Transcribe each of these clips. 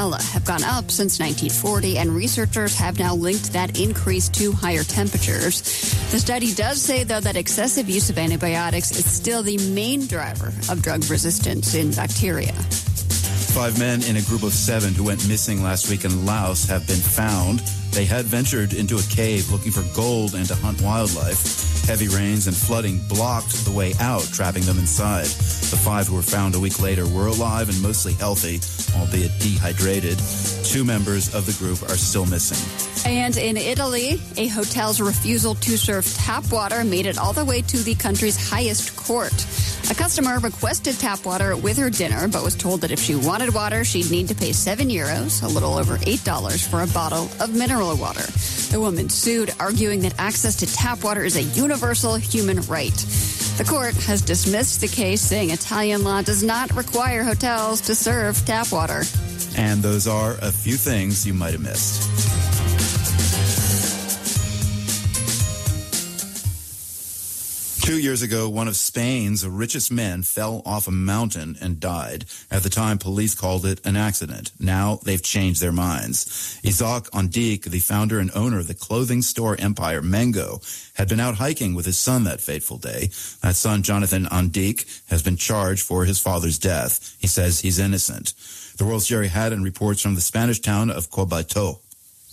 canola have gone up since 1940, and researchers have now linked that increase to higher temperatures. The study does say, though, that excessive use of antibiotics is still the main driver of drug resistance in bacteria. 5 men in a group of 7 who went missing last week in Laos have been found. They had ventured into a cave looking for gold and to hunt wildlife. Heavy rains and flooding blocked the way out, trapping them inside. The 5 who were found a week later were alive and mostly healthy, albeit dehydrated. 2 members of the group are still missing. And in Italy, a hotel's refusal to serve tap water made it all the way to the country's highest court. A customer requested tap water with her dinner, but was told that if she wanted water, she'd need to pay €7, a little over $8 for a bottle of mineral water. The woman sued, arguing that access to tap water is a universal human right. The court has dismissed the case, saying Italian law does not require hotels to serve tap water. And those are a few things you might have missed. Two years ago, one of Spain's richest men fell off a mountain and died. At the time, police called it an accident. Now they've changed their minds. Isaac Andic, the founder and owner of the clothing store empire Mango, had been out hiking with his son that fateful day. That son, Jonathan Andic, has been charged for his father's death. He says he's innocent. The World's Jerry Haddon reports from the Spanish town of Coibato.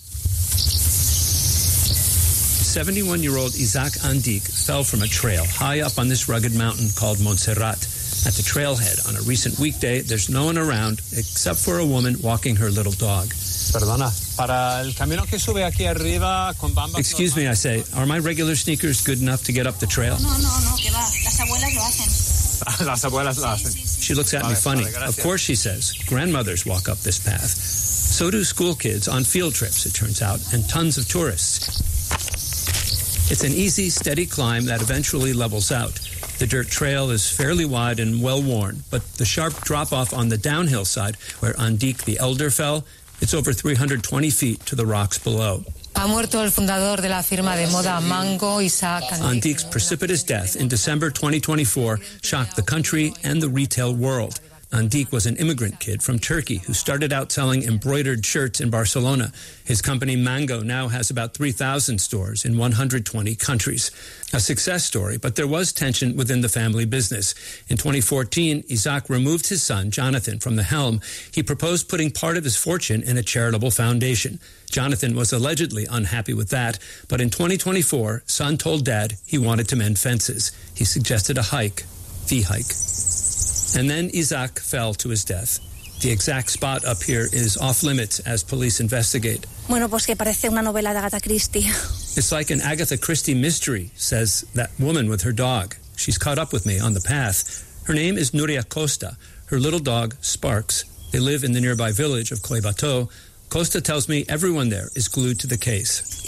71-year-old Isaac Andic fell from a trail high up on this rugged mountain called Montserrat. At the trailhead on a recent weekday, there's no one around except for a woman walking her little dog. Excuse me, I say, are my regular sneakers good enough to get up the trail? She looks at me funny. Of course, she says, grandmothers walk up this path. So do school kids on field trips, it turns out, and tons of tourists. It's an easy, steady climb that eventually levels out. The dirt trail is fairly wide and well-worn, but the sharp drop-off on the downhill side, where Andic the elder fell, it's over 320 feet to the rocks below. Andic's precipitous death in December 2024 shocked the country and the retail world. Andic was an immigrant kid from Turkey who started out selling embroidered shirts in Barcelona. His company Mango now has about 3,000 stores in 120 countries. A success story, but there was tension within the family business. In 2014, Isaac removed his son, Jonathan, from the helm. He proposed putting part of his fortune in a charitable foundation. Jonathan was allegedly unhappy with that, but in 2024, son told dad he wanted to mend fences. He suggested a hike, the hike. And then Isaac fell to his death. The exact spot up here is off limits as police investigate. It's like an Agatha Christie mystery, says that woman with her dog. She's caught up with me on the path. Her name is Nuria Costa. Her little dog, Sparks. They live in the nearby village of Coibato. Costa tells me everyone there is glued to the case.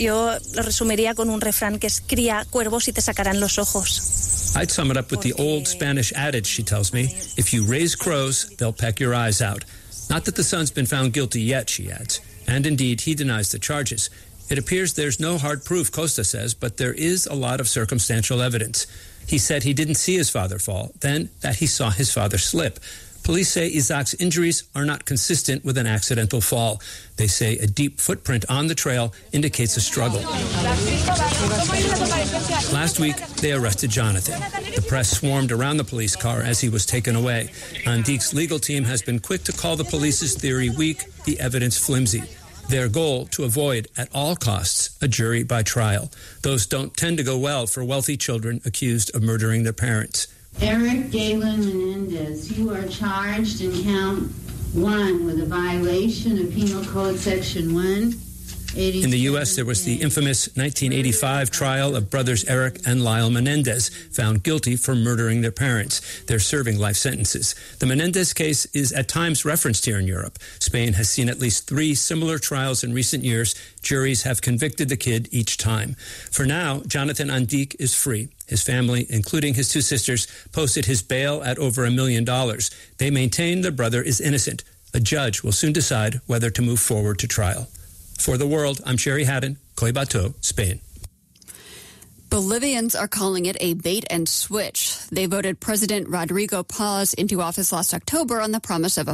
I'd sum it up with the old Spanish adage, she tells me. If you raise crows, they'll peck your eyes out. Not that the son's been found guilty yet, she adds. And indeed, he denies the charges. It appears there's no hard proof, Costa says, but there is a lot of circumstantial evidence. He said he didn't see his father fall, then that he saw his father slip. Police say Isaac's injuries are not consistent with an accidental fall. They say a deep footprint on the trail indicates a struggle. Last week, they arrested Jonathan. The press swarmed around the police car as he was taken away. Andic's legal team has been quick to call the police's theory weak, the evidence flimsy. Their goal, to avoid, at all costs, a jury by trial. Those don't tend to go well for wealthy children accused of murdering their parents. Eric Galen Menendez, you are charged in count 1 with a violation of Penal Code Section 180. In the U.S., there was the infamous 1985 trial of brothers Eric and Lyle Menendez, found guilty for murdering their parents. They're serving life sentences. The Menendez case is at times referenced here in Europe. Spain has seen at least 3 similar trials in recent years. Juries have convicted the kid each time. For now, Jonathan Andic is free. His family, including his 2 sisters, posted his bail at over $1 million. They maintain their brother is innocent. A judge will soon decide whether to move forward to trial. For The World, I'm Sherry Haddon, Coibato, Spain. Bolivians are calling it a bait and switch. They voted President Rodrigo Paz into office last October on the promise of a